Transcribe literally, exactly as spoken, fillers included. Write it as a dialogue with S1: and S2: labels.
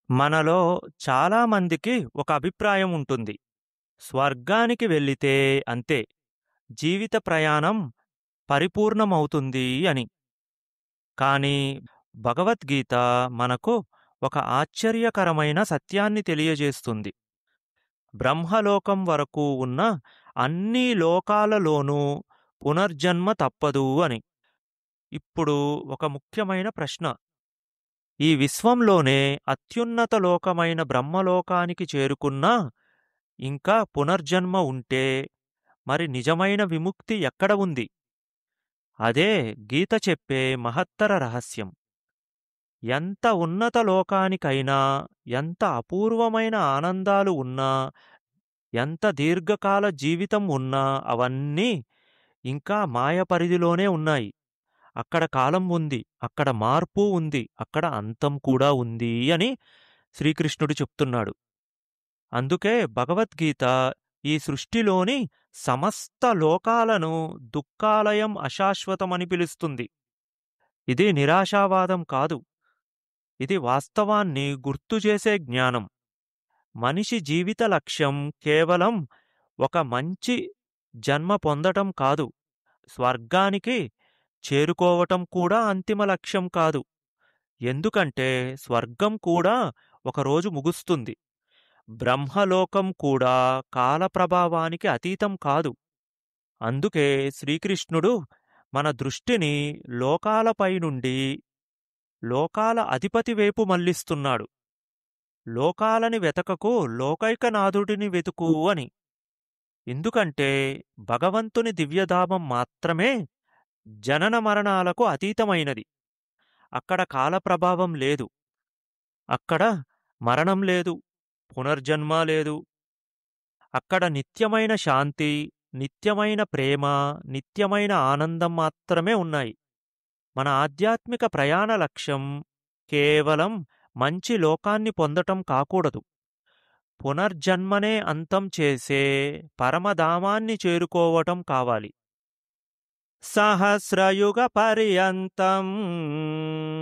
S1: మనలో చాలామందికి ఒక అభిప్రాయం ఉంటుంది. స్వర్గానికి వెళ్ళితే అంతే, జీవిత ప్రయాణం పరిపూర్ణమవుతుంది అని. కానీ భగవద్గీత మనకు ఒక ఆశ్చర్యకరమైన సత్యాన్ని తెలియజేస్తుంది. బ్రహ్మలోకం వరకు ఉన్న అన్ని లోకాలలోనూ పునర్జన్మ తప్పదు అని. ఇప్పుడు ఒక ముఖ్యమైన ప్రశ్న. ఈ విశ్వంలోనే అత్యున్నత లోకమైన బ్రహ్మలోకానికి చేరుకున్నా ఇంకా పునర్జన్మ ఉంటే మరి నిజమైన విముక్తి ఎక్కడ ఉంది? అదే గీత చెప్పే మహత్తర రహస్యం. ఎంత ఉన్నత లోకానికైనా, ఎంత అపూర్వమైన ఆనందాలు ఉన్నా, ఎంత దీర్ఘకాల జీవితం ఉన్నా అవన్నీ ఇంకా మాయ పరిధిలోనే ఉన్నాయి. అక్కడ కాలం ఉంది, అక్కడ మార్పు ఉంది, అక్కడ అంతం కూడా ఉంది అని శ్రీకృష్ణుడు చెప్తున్నాడు. అందుకే భగవద్గీత ఈ సృష్టిలోని సమస్త లోకాలను దుఃఖాలయం అశాశ్వతమని పిలుస్తుంది. ఇది నిరాశావాదం కాదు. ఇది వాస్తవాన్ని గుర్తుచేసే జ్ఞానం. మనిషి జీవిత లక్ష్యం కేవలం ఒక మంచి జన్మ పొందటం కాదు. స్వర్గానికి చేరుకోవటం కూడా అంతిమ లక్ష్యం కాదు. ఎందుకంటే స్వర్గం కూడా ఒకరోజు ముగుస్తుంది. బ్రహ్మలోకం కూడా కాలప్రభావానికి అతీతం కాదు. అందుకే శ్రీకృష్ణుడు మన దృష్టిని లోకాలపై నుండి లోకాల అధిపతి వైపు మళ్లిస్తున్నాడు. లోకాలని వెతకకు, లోకైకనాథుడిని వెతుకు అని. ఎందుకంటే భగవంతుని దివ్యధామం మాత్రమే జనన మరణాలకు అతీతమైనది. అక్కడ కాలప్రభావం లేదు, అక్కడ మరణం లేదు, పునర్జన్మ లేదు. అక్కడ నిత్యమైన శాంతి, నిత్యమైన ప్రేమ, నిత్యమైన ఆనందం మాత్రమే ఉన్నాయి. మన ఆధ్యాత్మిక ప్రయాణ లక్ష్యం కేవలం మంచి లోకాన్ని పొందటం కాకూడదు. పునర్జన్మనే అంతం చేసే పరమధామాన్ని చేరుకోవటం కావాలి. సహస్రయుగ పర్యంతం